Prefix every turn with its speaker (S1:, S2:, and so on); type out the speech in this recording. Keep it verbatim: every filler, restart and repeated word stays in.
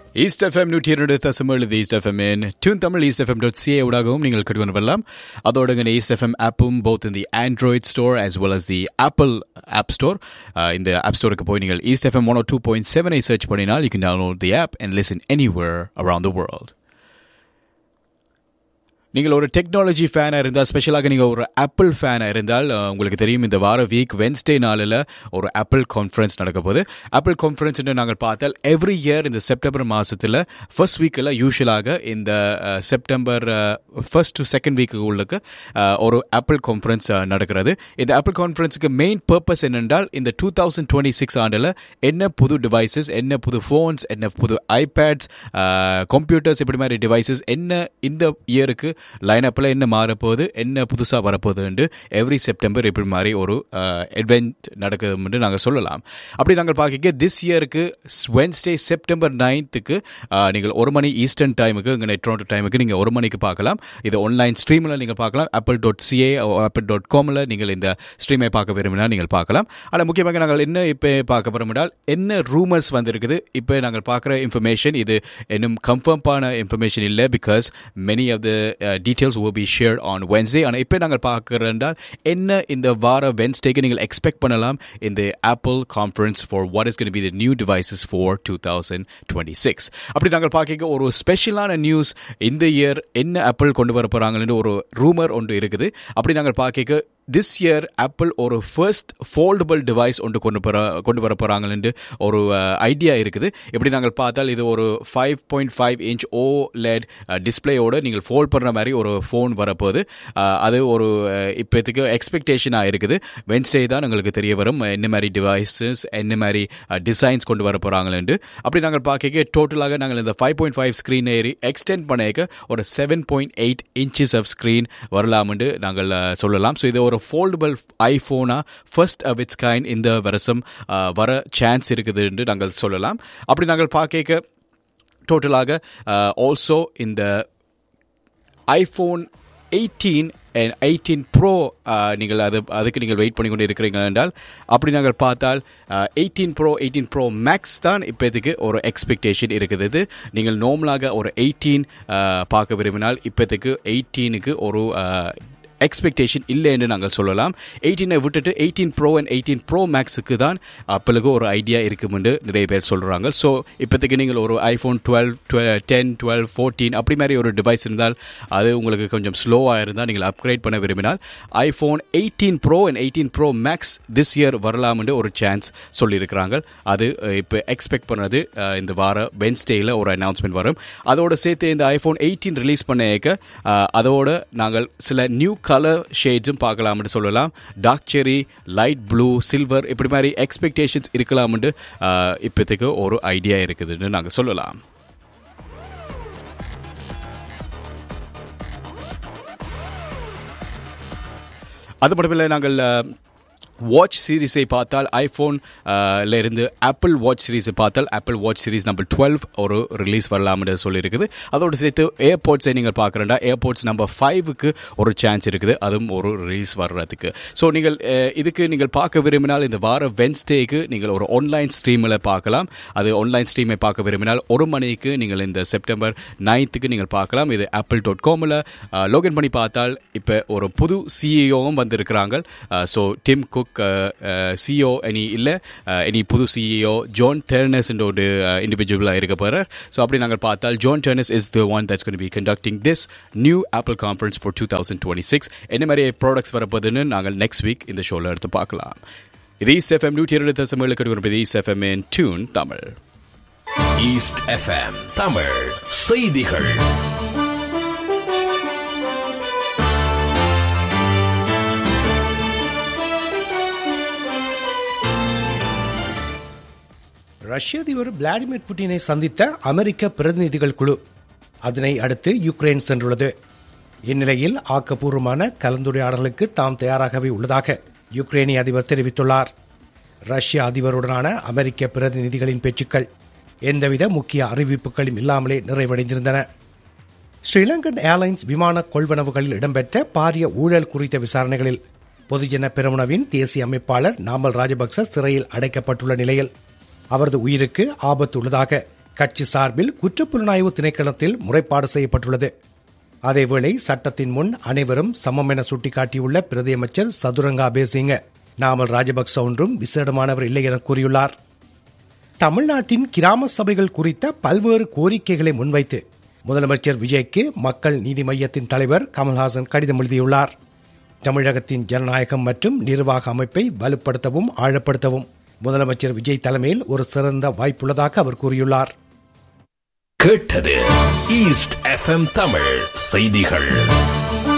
S1: East FM நூற்றி இரண்டு தசம் ஏழு ஈஸ்ட் எஃப்எம் இன் tune Tamil east FM dot CA ஊடாகவும் நீங்கள் கற்றுக்கொண்டு வரலாம். அதோட ஈஸ்ட் எஃப்எம் ஆப்பும் போத் இந்த Android store as well as the apple app store. இந்த ஆப் ஸ்டோருக்கு போய் நீங்கள் ஈஸ்ட் எஃப்எம் ஒன் ஓ டூ பாயிண்ட் செவனை சர்ச் பண்ணினால் you can download the app and listen anywhere around the world. நீங்கள் ஒரு டெக்னாலஜி ஃபேனாக இருந்தால், ஸ்பெஷலாக நீங்கள் ஒரு ஆப்பிள் ஃபேனாக இருந்தால், உங்களுக்கு தெரியும் இந்த வார வீக் வென்ஸ்டே நாளில் ஒரு ஆப்பிள் கான்ஃபரன்ஸ் நடக்க போகுது. ஆப்பிள் கான்ஃபரன்ஸ் என்று நாங்கள் பார்த்தால் எவ்ரி இயர் இந்த செப்டம்பர் மாதத்தில் ஃபர்ஸ்ட் வீக்கில் யூஸ்வலாக இந்த September first to second week உள்ளுக்கு ஒரு ஆப்பிள் கான்ஃபரன்ஸ் நடக்கிறது. இந்த ஆப்பிள் கான்ஃபரன்ஸுக்கு மெயின் பர்பஸ் என்னென்றால் இந்த டூ தௌசண்ட் டுவெண்ட்டி சிக்ஸ் ஆண்டில் என்ன புது டிவைசஸ், என்ன புது ஃபோன்ஸ், என்ன புது ஐபேட்ஸ், கம்ப்யூட்டர்ஸ், இப்படி மாதிரி டிவைசஸ் என்ன இந்த இயருக்கு லைனப்பில் என்ன மாறப்போகுது, என்ன புதுசாக வரப்போகுதுன்னு எவ்ரி செப்டம்பர் இப்படி மாதிரி ஒரு எவெண்ட் நடக்குதுன்னு நாங்கள் சொல்லலாம். அப்படி நாங்கள் பார்க்க திஸ் இயருக்கு வென்ஸ்டே செப்டம்பர் நைன்த்துக்கு நீங்கள் ஒரு மணி ஈஸ்டர்ன் டைமுக்கு, இங்கே டொரண்டோ டைமுக்கு நீங்கள் ஒரு மணிக்கு பார்க்கலாம். இது ஆன்லைன் ஸ்ட்ரீமில் நீங்கள் பார்க்கலாம். Apple dot CA apple dot காமில் நீங்கள் இந்த ஸ்ட்ரீமை பார்க்க விரும்பினால் நீங்கள் பார்க்கலாம். ஆனால் முக்கியமாக நாங்கள் என்ன இப்போ பார்க்க விரும்பினால் என்ன ரூமர்ஸ் வந்திருக்குது. இப்போ நாங்கள் பார்க்குற இன்ஃபர்மேஷன் இது இன்னும் கன்ஃபார்மான இன்ஃபர்மேஷன் இல்லை, because many of the details will be shared on Wednesday. ஆனால் இப்போ நாங்கள் பார்க்குறதால் என்ன இந்த வார வென்ஸ்டேக்கு நீங்கள் எக்ஸ்பெக்ட் பண்ணலாம் இந்த apple conference for what is going to be the new devices for two thousand twenty six. அப்படி நாங்கள் பார்க்க ஒரு ஸ்பெஷலான நியூஸ் இந்த இயர் என்ன ஆப்பிள் கொண்டு வர போகிறாங்கன்னு ஒரு ரூமர் ஒன்று இருக்குது. அப்படி நாங்கள் பார்க்க திஸ் இயர் ஆப்பிள் ஒரு ஃபர்ஸ்ட் ஃபோல்டபுள் டிவைஸ் ஒன்று கொண்டு போகிற கொண்டு வர போகிறாங்கன்னு ஒரு ஐடியா இருக்குது. எப்படி நாங்கள் பார்த்தால் இது ஒரு five point five inch O let டிஸ்பிளேயோடு நீங்கள் ஃபோல்ட் பண்ணுற மாதிரி ஒரு ஃபோன் வரப்போகுது. அது ஒரு இப்போத்துக்கு எக்ஸ்பெக்டேஷனாக இருக்குது. வென்ஸ்டே தான் எங்களுக்கு தெரிய வரும் என்ன மாதிரி டிவைஸஸ், என்ன மாதிரி டிசைன்ஸ் கொண்டு வர போகிறாங்களேன்ட்டு. அப்படி நாங்கள் பார்க்க டோட்டலாக நாங்கள் இந்த ஃபைவ் பாயிண்ட் ஃபைவ் ஸ்க்ரீன் ஏறி எக்ஸ்டெண்ட் பண்ணிக்க ஒரு seven point eight inches off screen வரலாம்னு நாங்கள் சொல்லலாம். ஸோ இது ஒரு foldable ஐஃபோனா first of it's kind இந்த வருஷம் வர சான்ஸ் இருக்குது என்று நாங்கள் சொல்லலாம். அப்படி நாங்கள் பார்க்க டோட்டலாக ஆல்சோ இந்த iPhone eighteen and eighteen bro நீங்கள் அது அதுக்கு நீங்கள் வெயிட் பண்ணி கொண்டு இருக்கிறீங்க என்றால், அப்படி நாங்கள் பார்த்தால் eighteen bro eighteen bro maths தான் இப்போதைக்கு ஒரு எக்ஸ்பெக்டேஷன் இருக்குது. நீங்கள் நார்மலாக ஒரு எயிட்டீன் பார்க்க விரும்பினால் இப்போதைக்கு எயிட்டீனுக்கு ஒரு எக்ஸ்பெக்டேஷன் இல்லைன்னு நாங்கள் சொல்லலாம். எயிட்டீனை விட்டுட்டு eighteen bro and eighteen bro மேக்ஸுக்கு தான் அப்பளுக்கு ஒரு ஐடியா இருக்குமென்று நிறைய பேர் சொல்கிறாங்க. ஸோ இப்போதைக்கு நீங்கள் ஒரு iPhone twelve ten twelve fourteen அப்படி மாதிரி ஒரு டிவைஸ் இருந்தால், அது உங்களுக்கு கொஞ்சம் ஸ்லோவாக இருந்தால் நீங்கள் அப்கிரேட் பண்ண விரும்பினால் iPhone eighteen bro and eighteen bro maths this year வரலாம்னு ஒரு சான்ஸ் சொல்லியிருக்கிறாங்க. அது இப்போ எக்ஸ்பெக்ட் பண்ணுறது இந்த வார வென்ஸ்டேயில் ஒரு அனௌன்ஸ்மெண்ட் வரும். அதோடு சேர்த்து இந்த ஐஃபோன் எயிட்டீன் ரிலீஸ் பண்ண அதோடு நாங்கள் சில நியூ கலர் ஷேட்ஸும் பார்க்கலாம்னு சொல்லலாம். டார்க் செரி, லைட் ப்ளூ, சில்வர் இப்படி மாதிரி எக்ஸ்பெக்டேஷன்ஸ் இருக்கலாம்னு இப்போதைக்கு ஒரு ஐடியா இருக்குதுன்னு நாங்கள் சொல்லலாம். அது மட்டும் இல்லை, நாங்கள் வாட்ச் சீரீஸை பார்த்தால் ஐஃபோன்ல இருந்து ஆப்பிள் வாட்ச் சீரீஸை பார்த்தால் apple watch series number twelve ஒரு ரிலீஸ் வரலாம்னு சொல்லியிருக்குது. அதோடு சேர்த்து ஏர்போர்ட்ஸை நீங்கள் பார்க்குறேன்டா ஏர்போர்ட்ஸ் நம்பர் ஃபைவுக்கு ஒரு சான்ஸ் இருக்குது, அதுவும் ஒரு ரிலீஸ் வர்றதுக்கு. ஸோ நீங்கள் இதுக்கு நீங்கள் பார்க்க விரும்பினால் இந்த வார வென்ஸ்டேக்கு நீங்கள் ஒரு ஆன்லைன் ஸ்ட்ரீமில் பார்க்கலாம். அது ஆன்லைன் ஸ்ட்ரீமை பார்க்க விரும்பினால் ஒரு மணிக்கு நீங்கள் இந்த செப்டம்பர் நைன்த்துக்கு நீங்கள் பார்க்கலாம். இது ஆப்பிள் டாட் காமில் லாகின் பண்ணி பார்த்தால் இப்போ ஒரு புது சிஇஓவும் வந்திருக்கிறாங்க. ஸோ டிம் குக் சிஇஓ இனி இல்லை, இனி புது சிஇஓ ஜான் டெர்னஸ் என்ற ஒரு இண்டிவிஜுவலாக இருக்க போகிறார். ஸோ அப்படி நாங்கள் பார்த்தால் John டெர்னஸ் is the one that's going to be conducting this new apple conference for two thousand twenty six. என்ன மாதிரி ப்ராடக்ட்ஸ் வரப்போகுதுன்னு நாங்கள் நெக்ஸ்ட் வீக் இந்த ஷோவில் எடுத்து பார்க்கலாம். இது ஈஸ்ட் எஃப்எம் நூற்றி இரண்டு தசம் ஏழு கடுகு ஈஸ்ட் எஃப்எம் இன் tune Tamil.
S2: East FM Tamil செய்திகள்.
S3: ரஷ்ய அதிபர் விளாடிமிர் புட்டினை சந்தித்த அமெரிக்க பிரதிநிதிகள் குழு அதனை அடுத்து யுக்ரைன் சென்றுள்ளது. இந்நிலையில் ஆக்கப்பூர்வமான கலந்துரையாடலுக்கு தாம் தயாராகவே உள்ளதாக யுக்ரைனிய அதிபர் தெரிவித்துள்ளார். ரஷ்ய அதிபருடனான அமெரிக்க பிரதிநிதிகளின் பேச்சுக்கள் எந்தவித முக்கிய அறிவிப்புகளும் இல்லாமலே நிறைவடைந்திருந்தன. ஸ்ரீலங்கன் ஏர்லைன்ஸ் விமான கொள்வனவுகளில் இடம்பெற்ற பாரிய ஊழல் குறித்த விசாரணைகளில் பொதுஜன பெரமுனவின் தேசிய அமைப்பாளர் நாமல் ராஜபக்ச சிறையில் அடைக்கப்பட்டுள்ள நிலையில் அவரது உயிருக்கு ஆபத்து உள்ளதாக கட்சி சார்பில் குற்றப்புலனாய்வு திணைக்களத்தில் முறைப்பாடு செய்யப்பட்டுள்ளது. அதேவேளை சட்டத்தின் முன் அனைவரும் சமம் என சுட்டிக்காட்டியுள்ள பிரதியமைச்சர் சதுரங்க அபேசிங்க நாமல் ராஜபக்ச ஒன்றும் விசேடமானவர் இல்லை என கூறியுள்ளார். தமிழ்நாட்டின் கிராம சபைகள் குறித்த பல்வேறு கோரிக்கைகளை முன்வைத்து முதலமைச்சர் விஜய்க்கு மக்கள் நீதி மய்யத்தின் தலைவர் கமல்ஹாசன் கடிதம் எழுதியுள்ளார். தமிழகத்தின் ஜனநாயகம் மற்றும் நிர்வாக அமைப்பை வலுப்படுத்தவும் ஆழப்படுத்தவும் முதலமைச்சர் விஜய் தலைமையில் ஒரு சிறந்த வாய்ப்புள்ளதாக அவர் கூறியுள்ளார்.
S2: கேட்டது ஈஸ்ட் எஃப்எம் தமிழ் செய்திகள்.